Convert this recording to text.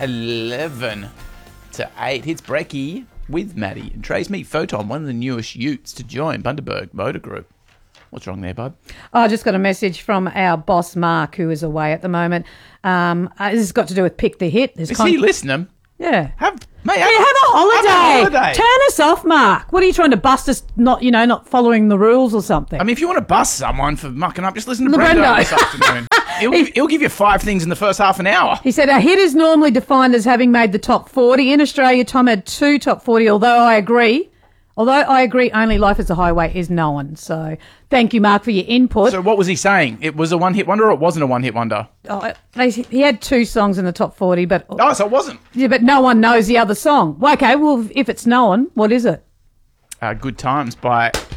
11 to 8. It's Brecky with Maddie and Trace Meet Photon, one of the newest utes to join Bundaberg Motor Group. What's wrong there, bud? I just got a message from our boss, Mark, who is away at the moment. This has got to do with Pick the Hit. Is he listening? Yeah. Have a holiday. Turn us off, Mark. What are you trying to bust us? Not following the rules or something. I mean, if you want to bust someone for mucking up, just listen to Brendo this afternoon. He'll give you 5 things in the first half an hour. He said, a hit is normally defined as having made the top 40. In Australia, Tom had 2 top 40, although I agree only Life is a Highway is known. So thank you, Mark, for your input. So what was he saying? It was a one-hit wonder or it wasn't a one-hit wonder? Oh, he had 2 songs in the top 40, but... Oh, so it wasn't? Yeah, but no one knows the other song. Well, okay, well, if it's known, what is it? Good Times by